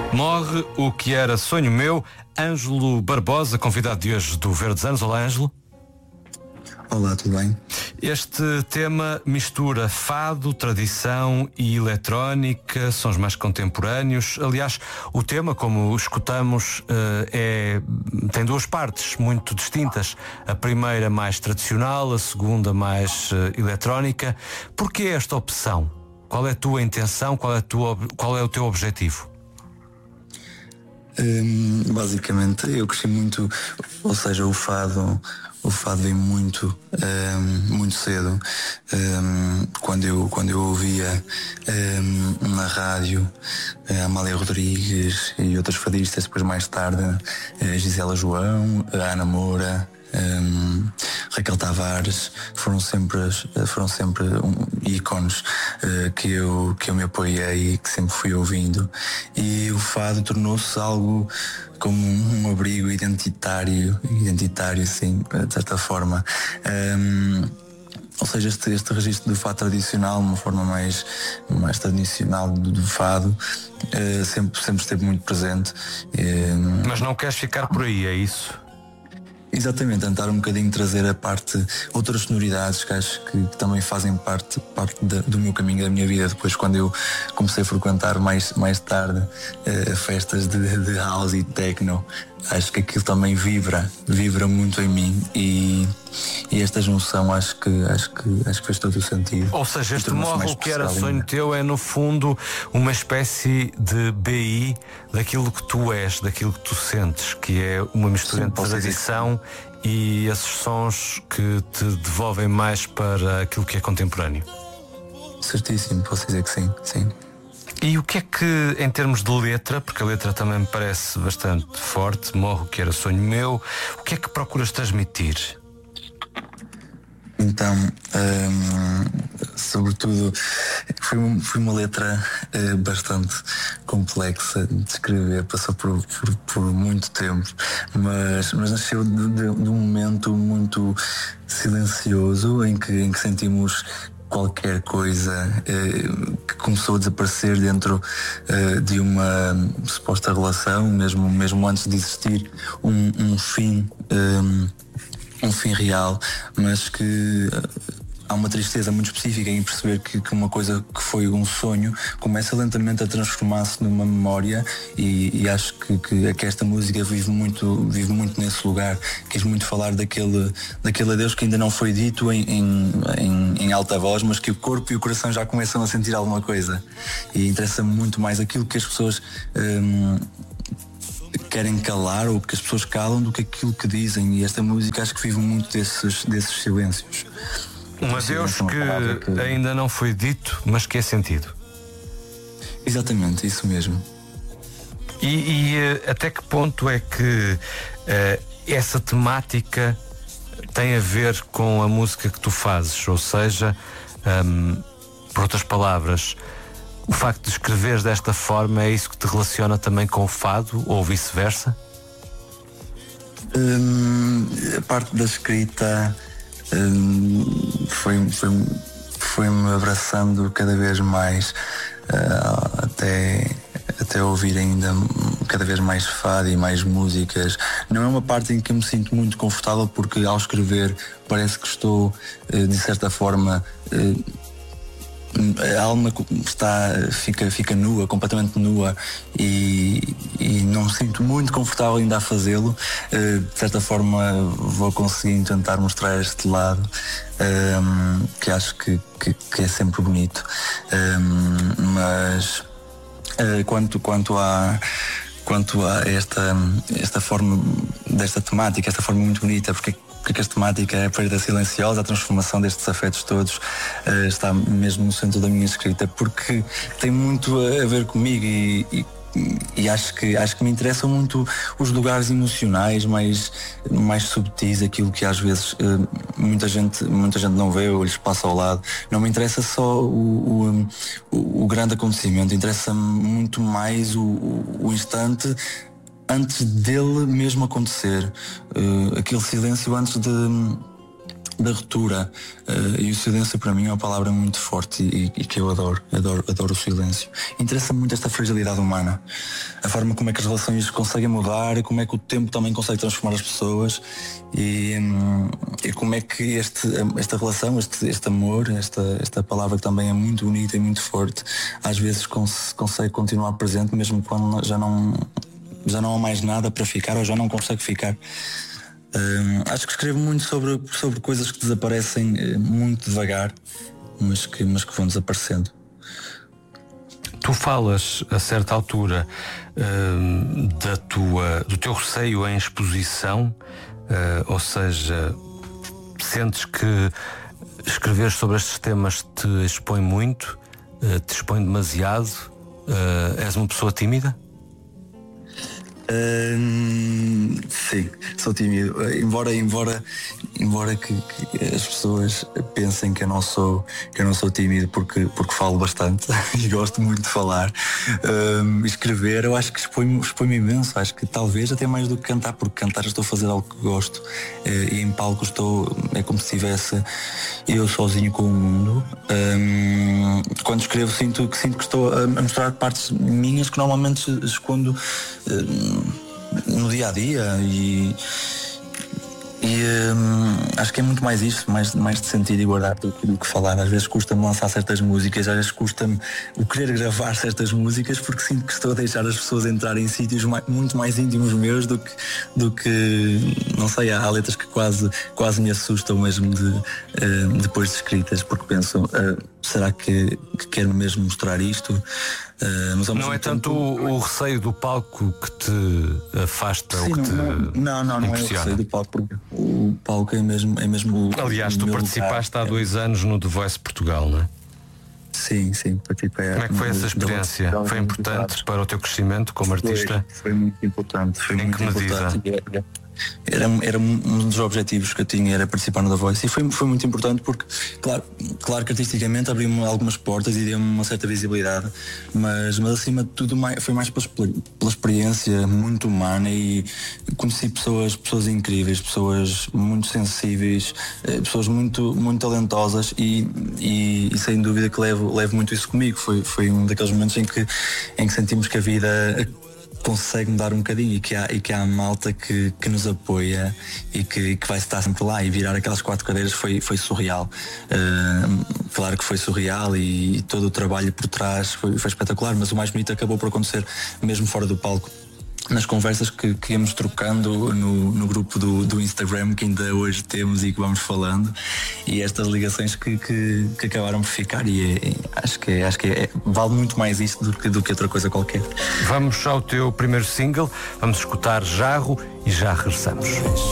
Morre o que era sonho meu. Ângelo Barbosa, convidado de hoje do Verdes Anos. Olá, Ângelo. Olá, tudo bem? Este tema mistura fado, tradição e eletrónica, sons mais contemporâneos. Aliás, o tema, como escutamos, tem duas partes muito distintas. A primeira mais tradicional, a segunda mais eletrónica. Porquê esta opção? Qual é a tua intenção? Qual é o teu objetivo? Basicamente, eu cresci muito, ou seja, o fado veio muito cedo. Quando eu ouvia na rádio a Amália Rodrigues e outras fadistas, depois mais tarde a Gisela João, a Ana Moura, Raquel Tavares, foram sempre ícones que eu me apoiei e que sempre fui ouvindo, e o fado tornou-se algo como um abrigo identitário sim, de certa forma. Ou seja, este registro do fado tradicional, uma forma mais tradicional do fado, sempre esteve muito presente. Mas não queres ficar por aí, é isso? Exatamente, tentar um bocadinho trazer outras sonoridades que acho que também fazem parte do meu caminho, da minha vida. Depois, quando eu comecei a frequentar mais tarde festas de house e techno, acho que aquilo também vibra muito em mim, e esta junção acho que fez todo o sentido. Ou seja, este Morre o que era sonho teu é, no fundo, uma espécie de BI daquilo que tu és, daquilo que tu sentes, que é uma mistura entre tradição e esses sons que te devolvem mais para aquilo que é contemporâneo. Certíssimo, posso dizer que sim. E o que é que, em termos de letra, porque a letra também me parece bastante forte, Morre o que era sonho meu, o que é que procuras transmitir? Então, sobretudo, foi uma letra bastante complexa de escrever, passou por muito tempo, mas nasceu de um momento muito silencioso em que sentimos qualquer coisa que começou a desaparecer dentro de uma suposta relação, mesmo antes de existir um fim real, mas que há uma tristeza muito específica em perceber que uma coisa que foi um sonho começa lentamente a transformar-se numa memória, e acho que esta música vive muito nesse lugar. Quis muito falar daquele adeus que ainda não foi dito em alta voz, mas que o corpo e o coração já começam a sentir alguma coisa, e interessa-me muito mais aquilo que as pessoas querem calar, ou que as pessoas calam, do que aquilo que dizem, e esta música acho que vive muito desses silêncios. Um adeus que ainda não foi dito, mas que é sentido. Exatamente, isso mesmo. E até que ponto é que essa temática tem a ver com a música que tu fazes? Ou seja, por outras palavras, o facto de escreveres desta forma é isso que te relaciona também com o fado, ou vice-versa? A parte da escrita foi-me abraçando cada vez mais, até ouvir ainda cada vez mais fado e mais músicas. Não é uma parte em que eu me sinto muito confortável, porque ao escrever parece que estou, de certa forma, a alma fica nua, completamente nua, e não me sinto muito confortável ainda a fazê-lo. De certa forma vou conseguindo tentar mostrar este lado, que acho que é sempre bonito, mas quanto a esta forma, desta temática, esta forma muito bonita, porque a temática é a perda silenciosa, a transformação destes afetos todos, está mesmo no centro da minha escrita, porque tem muito a ver comigo, e acho que me interessam muito os lugares emocionais mais subtis, aquilo que às vezes muita gente não vê ou lhes passa ao lado. Não me interessa só o grande acontecimento, interessa-me muito mais o instante antes dele mesmo acontecer, aquele silêncio antes da ruptura, e o silêncio para mim é uma palavra muito forte e que eu adoro o silêncio. Interessa-me muito esta fragilidade humana, a forma como é que as relações conseguem mudar, como é que o tempo também consegue transformar as pessoas e como é que esta relação, este amor, esta palavra que também é muito bonita e muito forte, às vezes consegue continuar presente mesmo quando já não há mais nada para ficar ou já não consegue ficar. Acho que escrevo muito sobre coisas que desaparecem muito devagar, mas que vão desaparecendo. Tu falas a certa altura do teu receio em exposição, ou seja, sentes que escrever sobre estes temas te expõe muito, te expõe demasiado, és uma pessoa tímida? Sim, sou tímido. Embora que as pessoas pensem que eu não sou tímido porque falo bastante e gosto muito de falar. Escrever, eu acho que expõe-me imenso. Acho que talvez até mais do que cantar, porque cantar estou a fazer algo que gosto e em palco é como se estivesse eu sozinho com o mundo. Quando escrevo sinto que estou a mostrar partes minhas que normalmente escondo no dia a dia e acho que é muito mais isto, mais de sentir e guardar do que falar. Às vezes custa-me lançar certas músicas, às vezes custa-me o querer gravar certas músicas porque sinto que estou a deixar as pessoas entrar em sítios muito mais íntimos meus do que não sei, há letras que quase me assustam mesmo depois de escritas, porque penso, será que quero mesmo mostrar isto? Não é tanto o receio do palco que te afasta. Sim, ou que não é o receio do palco, porque o palco é mesmo aliás, tu participaste há 2 anos no The Voice Portugal, não é? Sim, participei. Como é que foi essa experiência? Foi importante para o teu crescimento como artista? Foi muito importante. Em que medida? Era um dos objetivos que eu tinha, era participar no The Voice, e foi muito importante porque, claro que artisticamente abriu-me algumas portas e deu-me uma certa visibilidade, mas acima de tudo foi mais pela experiência muito humana, e conheci pessoas incríveis, pessoas muito sensíveis, pessoas muito talentosas, e sem dúvida que levo muito isso comigo. Foi um daqueles momentos em que sentimos que a vida consegue mudar um bocadinho e que há malta que nos apoia e que vai estar sempre lá, e virar aquelas 4 cadeiras foi surreal. Claro que foi surreal, e todo o trabalho por trás foi espetacular, mas o mais bonito acabou por acontecer mesmo fora do palco, nas conversas que íamos trocando no grupo do Instagram, que ainda hoje temos e que vamos falando, e estas ligações que acabaram por ficar, e acho que vale muito mais isto do que outra coisa qualquer. Vamos ao teu primeiro single, vamos escutar Jarro e já regressamos.